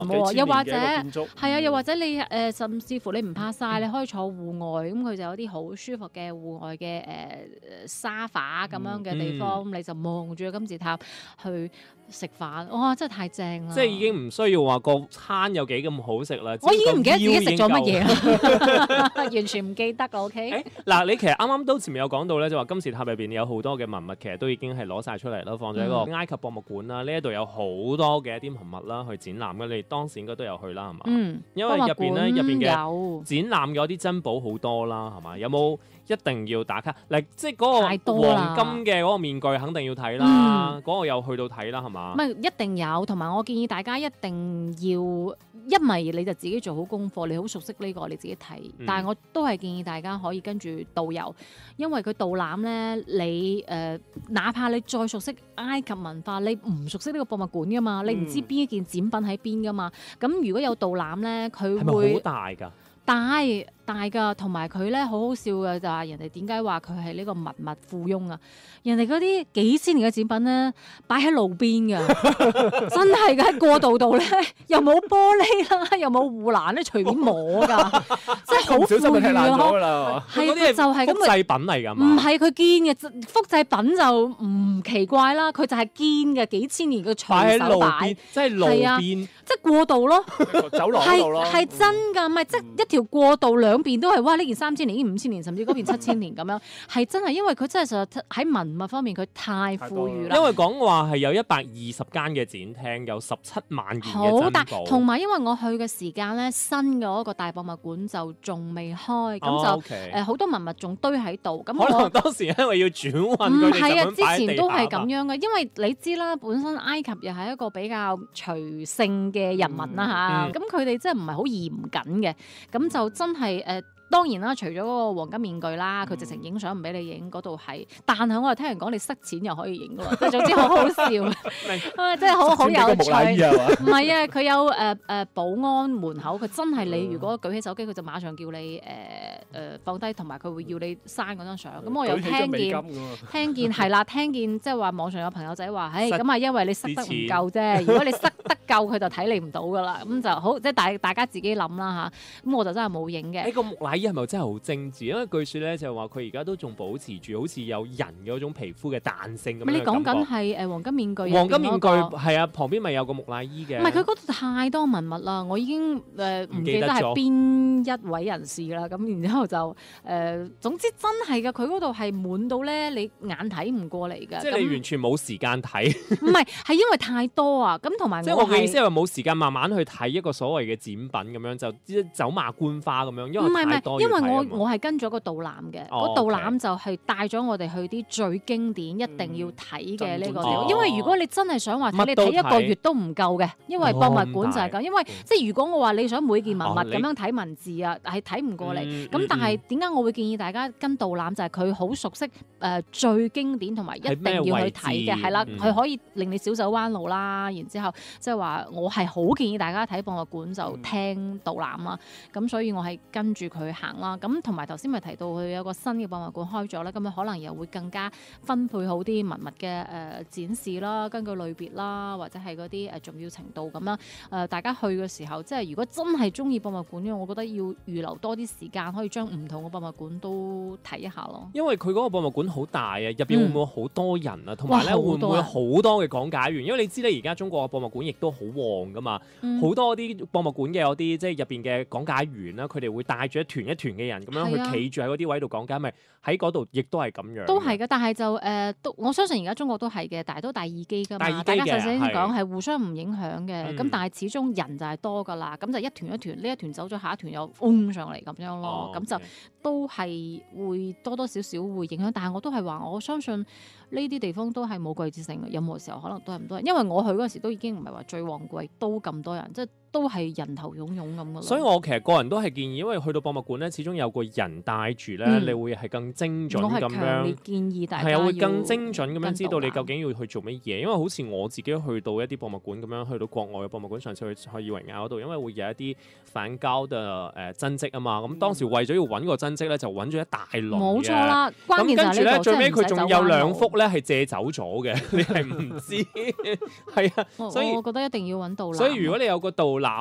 又或者係啊，又或者你甚至乎你唔怕曬，你可以坐戶外，咁佢就有啲好舒服嘅戶外嘅沙發咁樣嘅地方，你就望住個金字塔去食飯，哇！真係太正啦！ 即係已經唔需要話個餐有幾咁好食啦。 我已經唔記得自己食咗乜嘢啦，完全唔記得啦。OK。 嗱，你其實啱啱都前面有講到咧，就話金字塔入邊有好多嘅文物，其實都已經係攞晒出嚟啦，放咗喺個埃及博物館啦。呢一度有好多嘅一啲文物啦，去展覽嘅。你當時應該都有去啦，係嘛？因為入邊嘅展覽嘅啲珍寶好多啦，係嘛？有冇一定要打卡？嗱，即係嗰個黃金嘅嗰個面具肯定要睇啦，嗰個又去到睇啦，係嘛？ 唔係一定有，同埋我建議大家一定要，一係你就自己做好功課，你好熟悉呢個你自己睇。但係我都係建議大家可以跟住導遊，因為佢導覽咧，你哪怕你再熟悉埃及文化，你唔熟悉呢個博物館噶嘛，你唔知邊一件展品喺邊噶嘛。咁如果有導覽咧，佢會係咪好大㗎？ 大㗎，同埋佢咧好好笑嘅就係人哋點解話佢係呢個文物富翁啊？人哋嗰啲幾千年嘅展品咧擺喺路邊㗎，真係嘅喺過道度咧，又冇玻璃啦，又冇護欄咧，隨便摸㗎，真係好富裕啊！係嗰啲就係咁複製品嚟㗎嘛？ 唔係佢堅嘅，複製品就唔奇怪啦，佢就係堅嘅幾千年嘅隨手擺， 即係路邊， 即係過道咯， 走廊嗰度咯， 係真㗎，唔係即係一條過道兩邊都係哇！呢件3000年，呢件5000年，甚至嗰邊7000年咁樣，係真係因為佢真係實在喺文物方面佢太富裕啦。 因為講話係有120間嘅展廳，有17萬件嘅珍寶。 好大，同埋因為我去嘅時間咧，新嘅嗰個大博物館就仲未開，咁就好多文物仲堆喺度。咁可能當時因為要轉運佢哋係啊，之前都係咁樣嘅，因為你知啦，本身埃及又係一個比較隨性嘅人民啦嚇，咁佢哋真係唔係好嚴謹嘅，咁就真係當然啦，除咗嗰個黃金面具啦，佢直情影相唔俾你影，嗰度係。但係我又聽人講，你塞錢又可以影喎，即係總之好好笑，即係好有趣。唔係啊，佢有保安門口，佢真係你如果舉起手機，佢就馬上叫你放低，同埋佢會要你刪嗰張相。咁我又聽見係啦，聽見即係話網上有朋友仔話，咁啊，因為你塞得唔夠啫。如果你塞得夠，佢就睇你唔到噶啦。咁就好，即係大家自己諗啦嚇。咁我就真係冇影嘅。 呢個木乃伊係咪真係好精緻？因為據説咧就係話佢而家都仲保持住好似有人嘅嗰種皮膚嘅彈性咁樣嘅感覺。 你講緊係黃金面具？ 黃金面具係啊，旁邊咪有個木乃伊嘅。 唔係，佢嗰度太多文物啦，我已經唔記得係邊一位人士啦。咁然之後就總之真係嘅，佢嗰度係滿到咧，你眼睇唔過嚟嘅。 即係你完全冇時間睇。 唔係，係因為太多啊！咁同埋即係我嘅意思係話冇時間慢慢去睇一個所謂嘅展品咁樣，就走馬觀花咁樣，因為太多。 因為我係跟咗個導覽嘅，個導覽就係帶咗我哋去啲最經典一定要睇嘅呢個地方。因為如果你真係想話睇，你睇一個月都唔夠嘅，因為博物館就係咁。因為即係如果我話你想每件文物咁樣睇文字啊，係睇唔過嚟。咁但係點解我會建議大家跟導覽？就係佢好熟悉最經典同埋一定要去睇嘅，係啦，佢可以令你小手彎路啦。然之後即係話我係好建議大家睇博物館就聽導覽啦。咁所以我係跟住佢行啦。咁同埋頭先咪提到佢有個新嘅博物館開咗咧，咁佢可能又會更加分配好啲文物嘅展示啦，根據類別啦，或者係嗰啲重要程度咁啦。大家去嘅時候，即係如果真係中意博物館嘅，我覺得要預留多啲時間，可以將唔同嘅博物館都睇一下咯。因為佢嗰個博物館好大啊，入邊會唔會好多人啊？同埋咧會唔會好多嘅講解員？因為你知咧，而家中國嘅博物館亦都好旺噶嘛，好多啲博物館嘅有啲即係入邊嘅講解員啦，佢哋會帶住一團嘅人咁樣去企住喺嗰啲位度講解，咪喺嗰度亦都係咁樣。 都係嘅，但係就我相信而家中國都係嘅，但係都戴耳機㗎嘛。大家頭先講係互相唔影響嘅，咁但係始終人就係多㗎啦，咁就一團一團，呢一團走咗，下一團又嗡上嚟咁樣咯，咁就都係會多多少少會影響。但係我都係話，我相信呢啲地方都係冇季節性嘅，任何時候可能都係咁多人。因為我去嗰陣時都已經唔係話最旺季都咁多人，即係都係人頭湧湧咁嘅。 所以我其實個人都係建議，因為去到博物館咧，始終有個人帶住咧，你會係更精準咁樣。我係強烈建議大家係啊，會更精準咁樣知道你究竟要去做乜嘢。因為好似我自己去到一啲博物館咁樣，去到國外嘅博物館，上次去塞爾維亞嗰度，因為會有一啲梵高嘅真跡啊嘛。咁當時為咗要揾個真跡咧，就揾咗一大輪嘅。冇錯啦，關鍵就係呢度。咁跟住咧，最尾佢仲有2幅咧係借走咗嘅，你係唔知。係啊，所以我覺得一定要揾導覽。 所以如果你有個導覽